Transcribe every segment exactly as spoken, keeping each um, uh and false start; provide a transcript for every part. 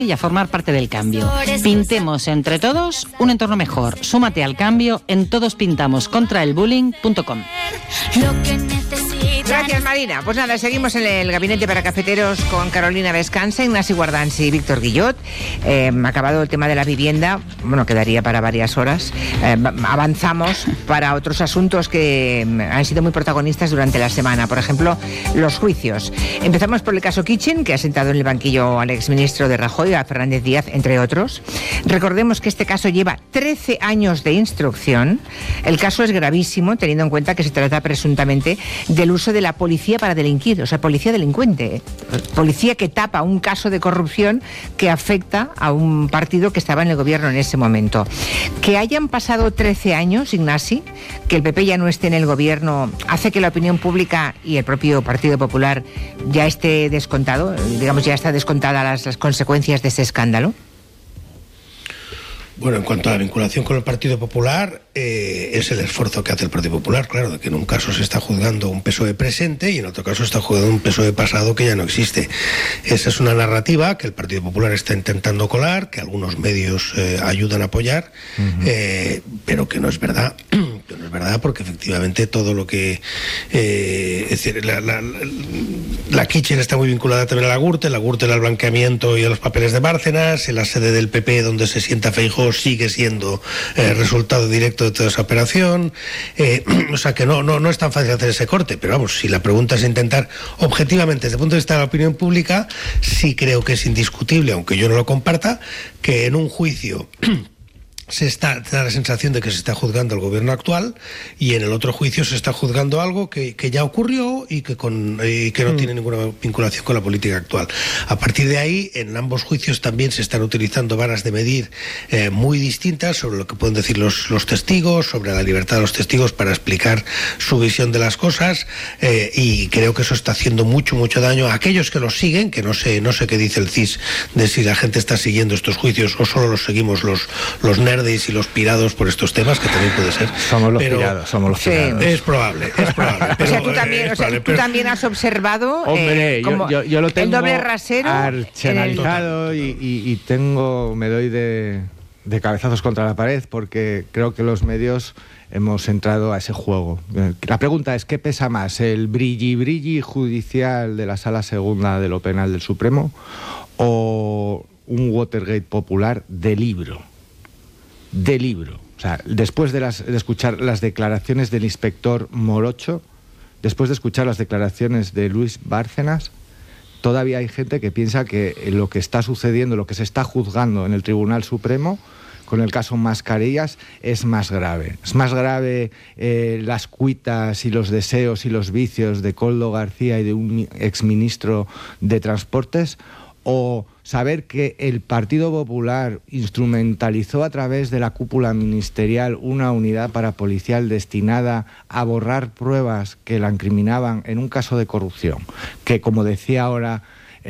y a formar parte del cambio. Pintemos entre todos un entorno mejor. Súmate al cambio en todos pintamos contra el bullying punto com. Gracias, Marina. Pues nada, seguimos en el Gabinete para Cafeteros con Carolina Vescanza, Ignasi Guardans y Víctor Guillot. Eh, acabado el tema de la vivienda, bueno, quedaría para varias horas. Eh, avanzamos para otros asuntos que han sido muy protagonistas durante la semana. Por ejemplo, los juicios. Empezamos por el caso Kitchen, que ha sentado en el banquillo al exministro de Rajoy, a Fernández Díaz, entre otros. Recordemos que este caso lleva trece años de instrucción. El caso es gravísimo, teniendo en cuenta que se trata presuntamente del uso de la policía para delinquir, o sea, policía delincuente, policía que tapa un caso de corrupción que afecta a un partido que estaba en el gobierno en ese momento. Que hayan pasado trece años, Ignasi, que el P P ya no esté en el gobierno, hace que la opinión pública y el propio Partido Popular ya esté descontado, digamos, ya está descontada las, las consecuencias de ese escándalo. Bueno, en cuanto a la vinculación con el Partido Popular, eh, es el esfuerzo que hace el Partido Popular, claro, de que en un caso se está juzgando un P S O E presente y en otro caso se está juzgando un P S O E pasado que ya no existe. Esa es una narrativa que el Partido Popular está intentando colar, que algunos medios eh, ayudan a apoyar, uh-huh. eh, pero que no es verdad. Que no es verdad, porque efectivamente todo lo que... Eh, es decir, la, la, la, la Kitchen está muy vinculada también a la Gürtel, la Gürtel al blanqueamiento y a los papeles de Bárcenas, en la sede del P P donde se sienta Feijóo sigue siendo eh, resultado directo de toda esa operación. Eh, o sea que no, no, no es tan fácil hacer ese corte, pero vamos, si la pregunta es intentar objetivamente desde el punto de vista de la opinión pública, sí creo que es indiscutible, aunque yo no lo comparta, que en un juicio se está, da la sensación de que se está juzgando al gobierno actual y en el otro juicio se está juzgando algo que, que ya ocurrió y que, con, y que no mm. tiene ninguna vinculación con la política actual. A partir de ahí, en ambos juicios también se están utilizando varas de medir eh, muy distintas sobre lo que pueden decir los, los testigos, sobre la libertad de los testigos para explicar su visión de las cosas, eh, y creo que eso está haciendo mucho, mucho daño a aquellos que los siguen, que no sé, no sé qué dice el C I S de si la gente está siguiendo estos juicios o solo los seguimos los, los nerds y los pirados por estos temas, que también puede ser. Somos los pero, pirados, somos los sí, pirados. Es probable, es probable. Pero, o sea, tú también, o sea, probable, tú pero... también has observado Hombre, eh, como yo, yo, yo lo tengo el doble rasero archenalizado el... y, y, y tengo, me doy de, de cabezazos contra la pared porque creo que los medios hemos entrado a ese juego. La pregunta es, ¿qué pesa más? ¿El brilli brilli judicial de la Sala Segunda de lo Penal del Supremo o un Watergate popular de libro? De libro. O sea, después de, las, de escuchar las declaraciones del inspector Morocho, después de escuchar las declaraciones de Luis Bárcenas, todavía hay gente que piensa que lo que está sucediendo, lo que se está juzgando en el Tribunal Supremo con el caso Mascarillas es más grave. Es más grave eh, las cuitas y los deseos y los vicios de Koldo García y de un exministro de Transportes, o saber que el Partido Popular instrumentalizó a través de la cúpula ministerial una unidad parapolicial destinada a borrar pruebas que la incriminaban en un caso de corrupción, que, como decía ahora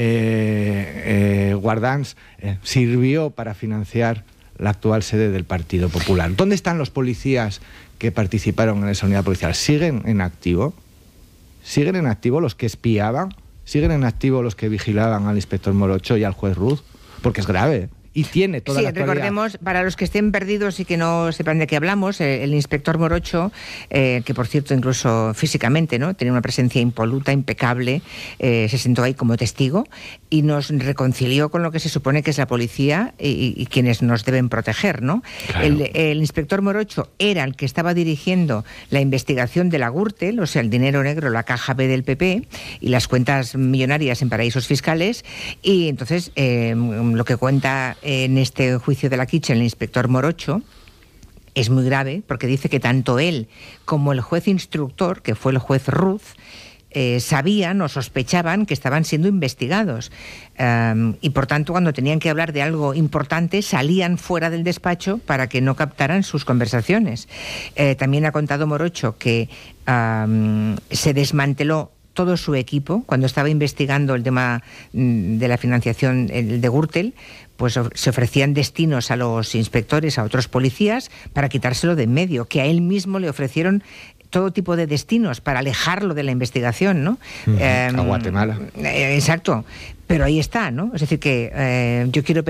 eh, eh, Guardans, eh, sirvió para financiar la actual sede del Partido Popular. ¿Dónde están los policías que participaron en esa unidad policial? ¿Siguen en activo? ¿Siguen en activo los que espiaban? ¿Siguen en activo los que vigilaban al inspector Morocho y al juez Ruz? Porque es grave. Y tiene toda sí, la actualidad. Recordemos, para los que estén perdidos y que no sepan de qué hablamos, eh, el inspector Morocho, eh, que por cierto incluso físicamente no tenía una presencia impoluta, impecable, eh, se sentó ahí como testigo y nos reconcilió con lo que se supone que es la policía y, y quienes nos deben proteger, ¿no? Claro. El, el inspector Morocho era el que estaba dirigiendo la investigación de la Gürtel, o sea, el dinero negro, la caja B del P P y las cuentas millonarias en paraísos fiscales, y entonces eh, lo que cuenta en este juicio de la Kitchen el inspector Morocho es muy grave, porque dice que tanto él como el juez instructor, que fue el juez Ruz, eh, sabían o sospechaban que estaban siendo investigados, um, y por tanto cuando tenían que hablar de algo importante salían fuera del despacho para que no captaran sus conversaciones. Eh, también ha contado Morocho que um, se desmanteló todo su equipo cuando estaba investigando el tema de la financiación el de Gürtel, pues se ofrecían destinos a los inspectores, a otros policías, para quitárselo de en medio, que a él mismo le ofrecieron todo tipo de destinos para alejarlo de la investigación, ¿no? Uh-huh. Eh, a Guatemala. Eh, exacto. Pero ahí está, ¿no? Es decir, que eh, yo quiero